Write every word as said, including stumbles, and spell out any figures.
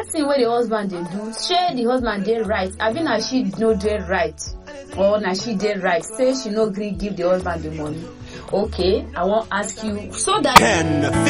that thing where the husband dey do, shey the husband dey right, abi na she no dey right, or na she dey right, say she no gree give the husband the money. Okay, I wan ask you so that